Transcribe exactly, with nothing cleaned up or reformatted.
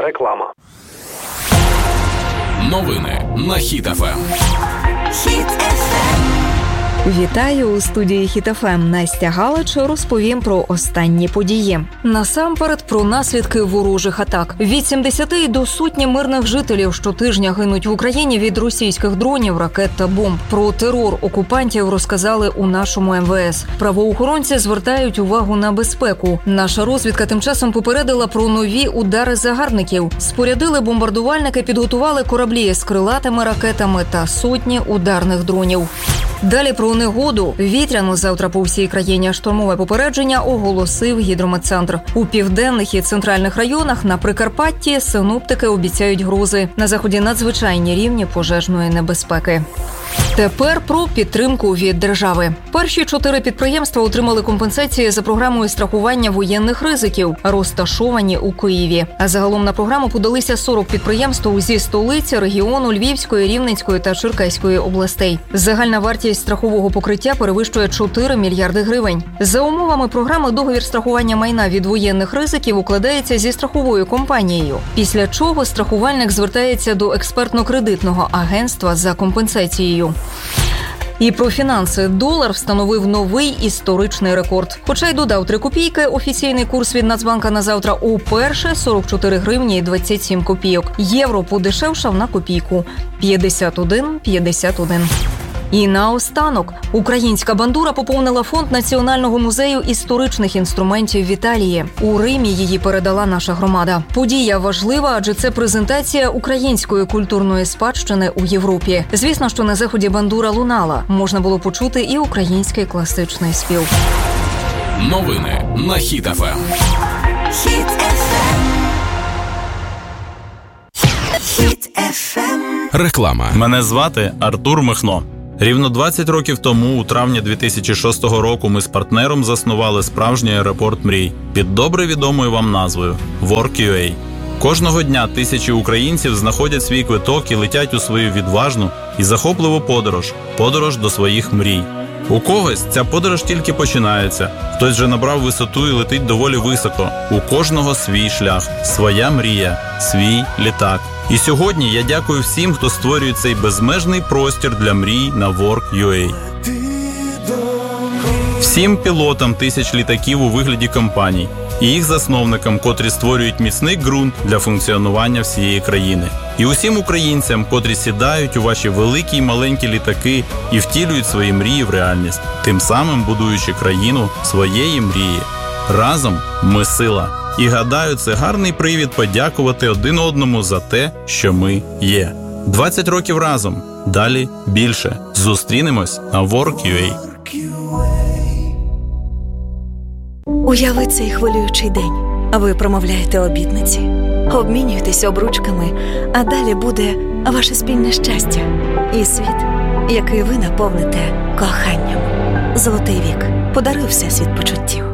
Реклама. Новини на Хіт еф ем. Хіт еф ем. Вітаю у студії Хіт еф ем. Настя Галич розповім про останні події. Насамперед про наслідки ворожих атак. Від сімдесяти до сотні мирних жителів щотижня гинуть в Україні від російських дронів, ракет та бомб. Про терор окупантів розказали у нашому ем ве ес. Правоохоронці звертають увагу на безпеку. Наша розвідка тим часом попередила про нові удари загарбників. Спорядили бомбардувальники, підготували кораблі з крилатими ракетами та сотні ударних дронів. Далі про негоду. Вітряно завтра по всій країні. Штормове попередження оголосив гідрометцентр. У південних і центральних районах на Прикарпатті синоптики обіцяють грози. На заході надзвичайні рівні пожежної небезпеки. Тепер про підтримку від держави. Перші чотири підприємства отримали компенсації за програмою страхування воєнних ризиків, розташовані у Києві. А загалом на програму подалися сорок підприємств зі столиці, регіону Львівської, Рівненської та Черкаської областей. Загальна вартість страхового покриття перевищує чотири мільярди гривень. За умовами програми договір страхування майна від воєнних ризиків укладається зі страховою компанією, після чого страхувальник звертається до експертно-кредитного агентства за компенсацією. І про фінанси. Долар встановив новий історичний рекорд. Хоча й додав три копійки, офіційний курс від Нацбанка на завтра уперше сорок чотири гривні і двадцять сім копійок. Євро подешевшав на копійку – п'ятдесят один п'ятдесят один. І наостанок. Українська бандура поповнила фонд Національного музею історичних інструментів в Італії. У Римі її передала наша громада. Подія важлива, адже це презентація української культурної спадщини у Європі. Звісно, що на заході бандура лунала. Можна було почути і український класичний спів. Новини на Хіт еф ем. Хіт еф ем. Хіт еф ем. Реклама. Мене звати Артур Михно. Рівно двадцять років тому, у травні дві тисячі шостого року, ми з партнером заснували справжній аеропорт мрій під добре відомою вам назвою WorkUA. Кожного дня тисячі українців знаходять свій квиток і летять у свою відважну і захопливу подорож – подорож до своїх мрій. У когось ця подорож тільки починається, хтось вже набрав висоту і летить доволі високо. У кожного свій шлях, своя мрія, свій літак. І сьогодні я дякую всім, хто створює цей безмежний простір для мрій на WorkUA. Всім пілотам тисяч літаків у вигляді компаній і їх засновникам, котрі створюють міцний ґрунт для функціонування всієї країни. І усім українцям, котрі сідають у ваші великі й маленькі літаки і втілюють свої мрії в реальність, тим самим будуючи країну своєї мрії. Разом ми сила. І гадаю, це гарний привід подякувати один одному за те, що ми є. двадцять років разом. Далі більше. Зустрінемось на WorkUA. Уяви цей хвилюючий день. Ви промовляєте обітниці, обмінюєтесь обручками, а далі буде ваше спільне щастя і світ, який ви наповните коханням. Золотий вік. Подаруй всесвіт почуттів.